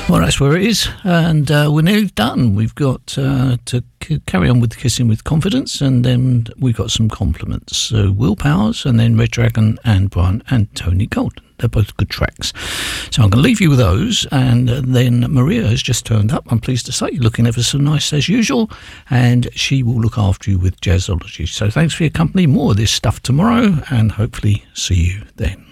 Well, that's where it is, and we're nearly done. We've got to carry on with Kissing with Confidence, and then we've got some compliments. So Will Powers, and then Red Dragon and Brian and Tony Golden. They're both good tracks. So I'm going to leave you with those, and then Maria has just turned up, I'm pleased to say, looking ever so nice as usual, and she will look after you with Jazzology. So thanks for your company. More of this stuff tomorrow, and hopefully see you then.